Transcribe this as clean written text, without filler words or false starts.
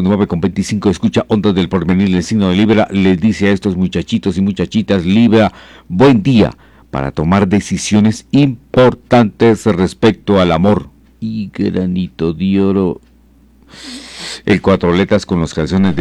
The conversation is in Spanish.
con 9:25, escucha Ondas del Porvenir, el signo de Libra, les dice a estos muchachitos y muchachitas, Libra, buen día para tomar decisiones importantes respecto al amor. Y granito de oro. El cuatro letras con los calzones de